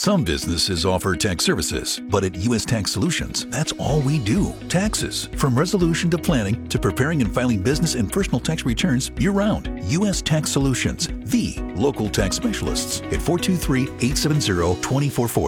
Some businesses offer tax services, but at U.S. Tax Solutions, that's all we do. Taxes. From resolution to planning to preparing and filing business and personal tax returns year-round. U.S. Tax Solutions, the local tax specialists at 423-870-2440.